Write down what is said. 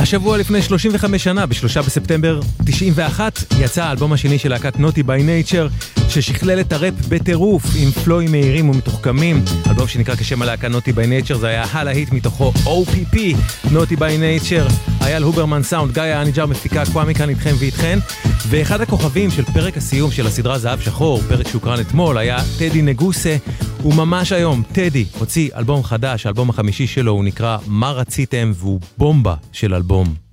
השבוע לפני 35 שנה, ב3 בספטמבר 91, יצא האלבום השני של להקת נוטי ביי נייצ'ר, ששכלל את הראפ בטירוף עם פלואים מהירים ומתוחכמים. אלבום שנקרא כשם הלהקה נוטי ביי נייצ'ר, זה היה הלהיט מתוכו OPP, נוטי ביי נייצ'ר. אייל הוברמן סאונד, גיא אניג'ר מפיקה, קוואמי כאן איתכם ואיתכן. ואחד הכוכבים של פרק הסיום של הסדרה זהב שחור, פרק שהוקרן אתמול, היה טדי נגוסה. וממש היום טדי הוציא אלבום חדש, האלבום החמישי שלו, הוא נקרא מה רציתם, והוא בומבה של אלבום.